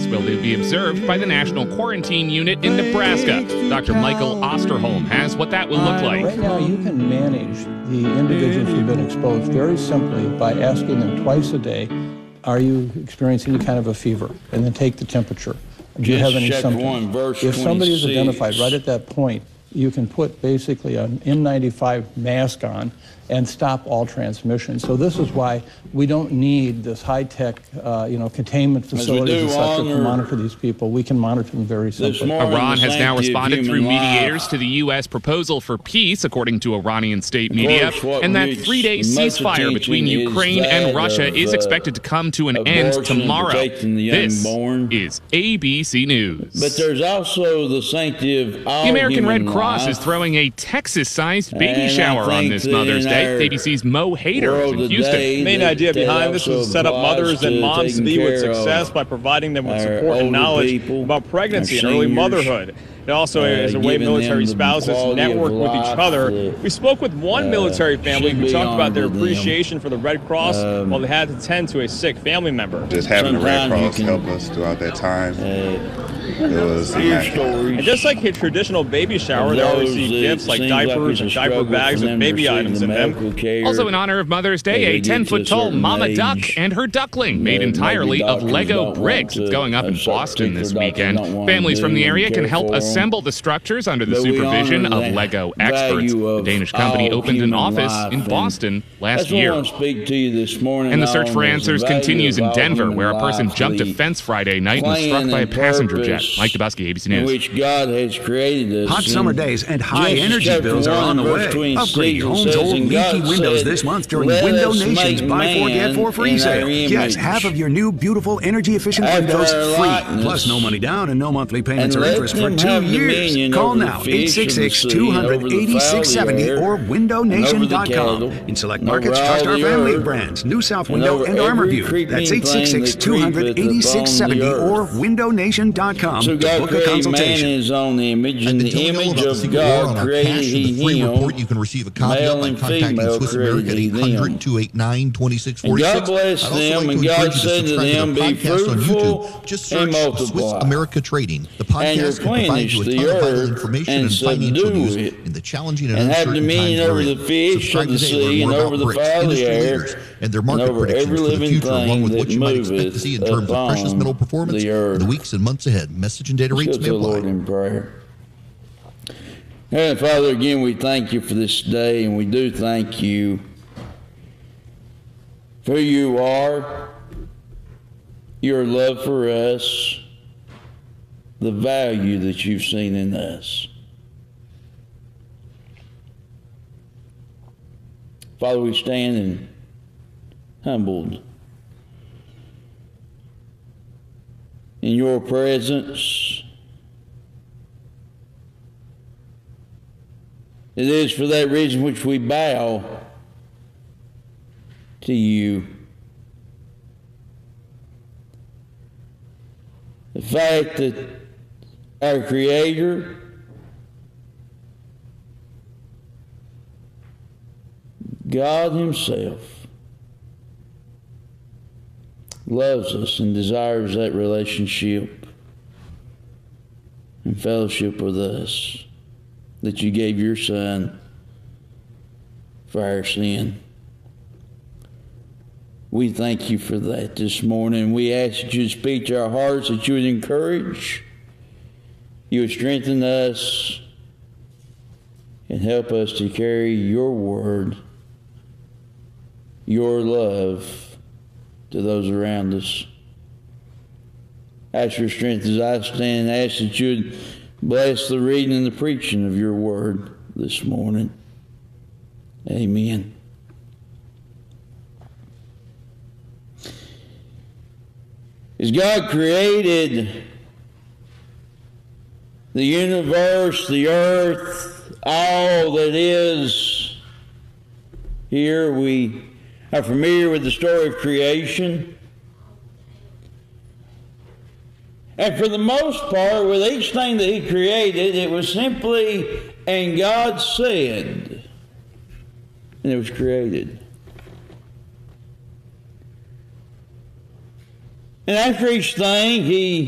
will they be observed by the National Quarantine Unit in Nebraska? Dr. Michael Osterholm has what that will look like. Right now, you can manage the individuals who've been exposed very simply by asking them twice a day, are you experiencing any kind of a fever? And then take the temperature. Do you have any symptoms? If somebody is identified right at that point, you can put basically an N95 mask on and stop all transmission. So this is why we don't need this high-tech, containment facilities and such to monitor these people. We can monitor them very simply. Iran has now responded through mediators to the U.S. proposal for peace, according to Iranian state media, and that three-day ceasefire between Ukraine and Russia is expected to come to an end tomorrow. This is ABC News. But there's also the sanctity of all the American Red life. Cross is throwing a Texas-sized baby shower on this Mother's Day. ABC's Mo Hader is in Houston. The main idea behind this was to set up mothers and moms to be with success by providing them with support and knowledge about pregnancy and early motherhood. It also is a way military spouses network with each other. We spoke with one military family who talked about their appreciation for the Red Cross while they had to tend to a sick family member. Just having the Red Cross help us throughout that time. It was and just like a traditional baby shower, they always receive gifts like diapers and diaper bags with baby items in them. Also in honor of Mother's Day, a 10-foot-tall mama duck and her duckling made entirely of Lego bricks. It's going up in Boston this weekend. Families from the area can help assemble the structures under the supervision of Lego experts. The Danish company opened an office in Boston last year. And the search for answers continues in Denver, where a person jumped a fence Friday night and was struck by a passenger jet. Mike Dubusky, ABC News. Which God has created us. Hot summer days and high energy bills are on the way. Upgrade your home's old leaky windows this month during Window Nation's Buy 4 Get 4 free sale. Yes, half of your new beautiful energy efficient windows free. Plus no money down and no monthly payments or interest for 2 years. Call now 866-200-8670 or windownation.com. In select markets, trust our family of brands. New South Window and ArmorView. That's 866-200-8670 or windownation.com. So God created man in his own image, and the image of God created he him. Report, you can receive a copy male by and contacting female Swiss America at 800-289-2646. And God blessed them, and God said to them, be fruitful Just and search multiply. Swiss America Trading. The And podcast can provide you a ton of vital information and financial news in the challenging and have uncertain dominion times over we're the in. fish Subscribe of the today, sea learn and more over about the BRICS fowl of the industry air leaders and their and market over predictions every for the living future, along thing with what that you might expect to moveth see in terms of precious metal performance in the weeks and months ahead. Message and data rates Go may to the apply. Lord in prayer. Heavenly Father, again, we thank you for this day, and we do thank you for who you are, your love for us, the value that you've seen in us. Father, we stand and humbled in your presence. It is for that reason which we bow to you. The fact that our Creator God Himself loves us and desires that relationship and fellowship with us, that you gave your Son for our sin. We thank you for that this morning. We ask that you would speak to our hearts, that you would encourage, you would strengthen us, and help us to carry your word, your love to those around us. Ask your strength as I stand, and ask that you would bless the reading and the preaching of your word this morning. Amen. As God created the universe, the earth, all that is here, we are familiar with the story of creation. And for the most part, with each thing that He created, it was simply, and God said, and it was created. And after each thing, He